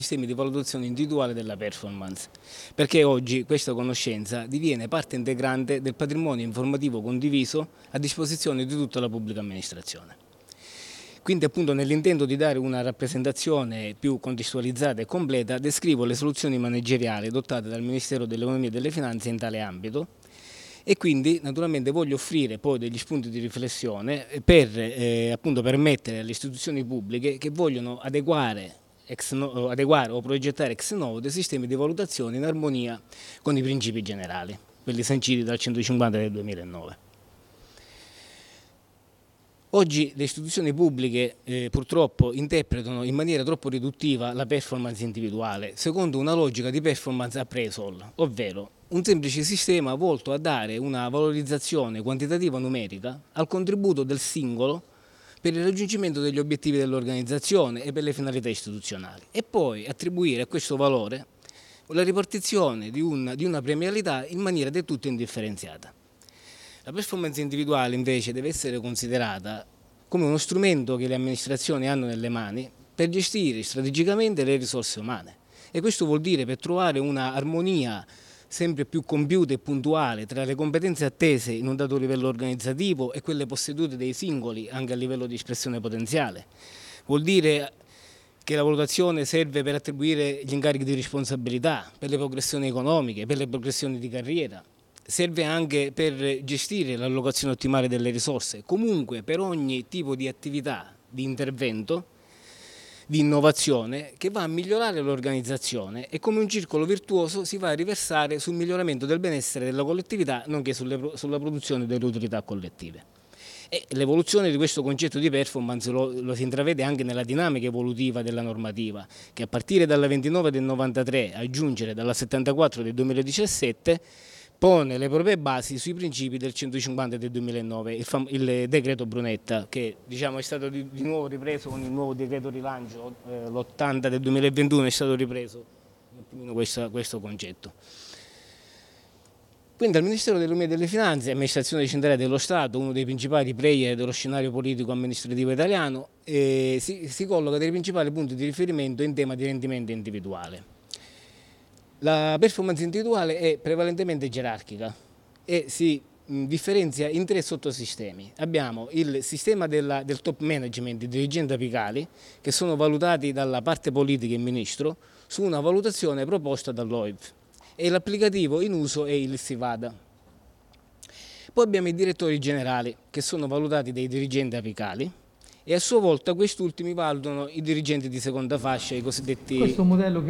sistemi di valutazione individuale della performance, perché oggi questa conoscenza diviene parte integrante del patrimonio informativo condiviso a disposizione di tutta la pubblica amministrazione. Quindi appunto nell'intento di dare una rappresentazione più contestualizzata e completa descrivo le soluzioni manageriali adottate dal Ministero dell'Economia e delle Finanze in tale ambito e quindi naturalmente voglio offrire poi degli spunti di riflessione per appunto permettere alle istituzioni pubbliche che vogliono adeguare o progettare ex novo dei sistemi di valutazione in armonia con i principi generali, quelli sanciti dal 150 del 2009. Oggi le istituzioni pubbliche purtroppo interpretano in maniera troppo riduttiva la performance individuale, secondo una logica di performance appraisal, ovvero un semplice sistema volto a dare una valorizzazione quantitativa numerica al contributo del singolo per il raggiungimento degli obiettivi dell'organizzazione e per le finalità istituzionali e poi attribuire a questo valore la ripartizione di una premialità in maniera del tutto indifferenziata. La performance individuale invece deve essere considerata come uno strumento che le amministrazioni hanno nelle mani per gestire strategicamente le risorse umane e questo vuol dire per trovare una armonia sempre più compiuta e puntuale tra le competenze attese in un dato livello organizzativo e quelle possedute dai singoli anche a livello di espressione potenziale. Vuol dire che la valutazione serve per attribuire gli incarichi di responsabilità, per le progressioni economiche, per le progressioni di carriera. Serve anche per gestire l'allocazione ottimale delle risorse, comunque per ogni tipo di attività, di intervento, di innovazione che va a migliorare l'organizzazione e come un circolo virtuoso si va a riversare sul miglioramento del benessere della collettività nonché sulla produzione delle utilità collettive. E l'evoluzione di questo concetto di performance lo si intravede anche nella dinamica evolutiva della normativa, che a partire dalla 29 del 93, a giungere dalla 74 del 2017, pone le proprie basi sui principi del 150 del 2009, il decreto Brunetta, che diciamo, è stato di nuovo ripreso con il nuovo decreto rilancio, l'80 del 2021 è stato ripreso questo concetto. Quindi al Ministero dell'Economia e delle Finanze, amministrazione centrale dello Stato, uno dei principali player dello scenario politico amministrativo italiano, si colloca dei principali punti di riferimento in tema di rendimento individuale. La performance individuale è prevalentemente gerarchica e si differenzia in tre sottosistemi. Abbiamo il sistema del top management, i dirigenti apicali, che sono valutati dalla parte politica e il ministro su una valutazione proposta dall'OIV e l'applicativo in uso è il SIVADA. Poi abbiamo i direttori generali che sono valutati dai dirigenti apicali e a sua volta questi ultimi valutano i dirigenti di seconda fascia, i cosiddetti... Questo è un modello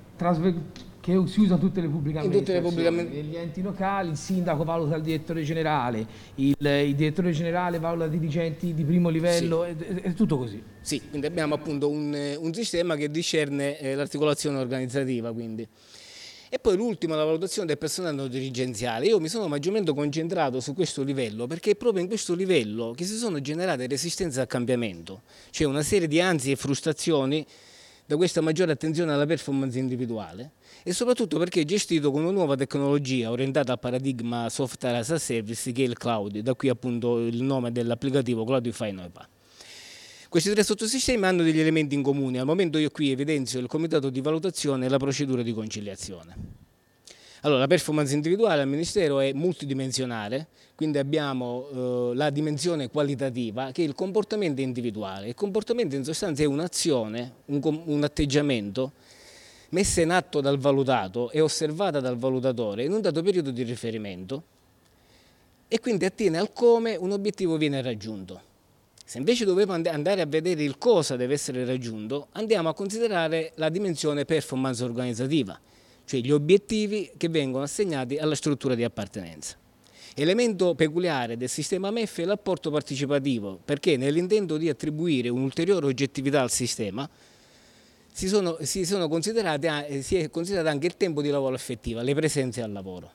che si usa in tutte le pubbliche amministrazioni, negli enti locali il sindaco valuta il direttore generale, il direttore generale valuta i dirigenti di primo livello, sì. È tutto così. Sì, quindi abbiamo appunto un sistema che discerne l'articolazione organizzativa. Quindi. E poi l'ultima, la valutazione del personale non dirigenziale. Io mi sono maggiormente concentrato su questo livello perché è proprio in questo livello che si sono generate resistenze al cambiamento, cioè una serie di ansie e frustrazioni da questa maggiore attenzione alla performance individuale e soprattutto perché è gestito con una nuova tecnologia orientata al paradigma software as a service che è il cloud, da qui appunto il nome dell'applicativo Cloudify Noipa. Questi tre sottosistemi hanno degli elementi in comune, al momento io qui evidenzio il comitato di valutazione e la procedura di conciliazione. Allora, la performance individuale al Ministero è multidimensionale, quindi abbiamo la dimensione qualitativa che è il comportamento individuale. Il comportamento in sostanza è un'azione, un atteggiamento messa in atto dal valutato e osservata dal valutatore in un dato periodo di riferimento e quindi attiene al come un obiettivo viene raggiunto. Se invece dovevo andare a vedere il cosa deve essere raggiunto, andiamo a considerare la dimensione performance organizzativa, cioè gli obiettivi che vengono assegnati alla struttura di appartenenza. Elemento peculiare del sistema MEF è l'apporto partecipativo, perché nell'intento di attribuire un'ulteriore oggettività al sistema si è considerato anche il tempo di lavoro effettivo, le presenze al lavoro.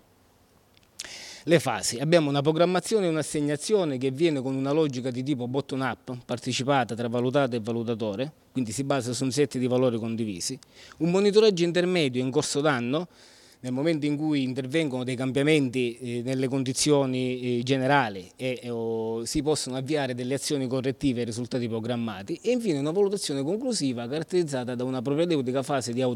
Le fasi. Abbiamo una programmazione e un'assegnazione che avviene con una logica di tipo bottom-up, partecipata tra valutato e valutatore, quindi si basa su un set di valori condivisi, un monitoraggio intermedio in corso d'anno nel momento in cui intervengono dei cambiamenti nelle condizioni generali si possono avviare delle azioni correttive ai risultati programmati, e infine una valutazione conclusiva caratterizzata da una propedeutica fase di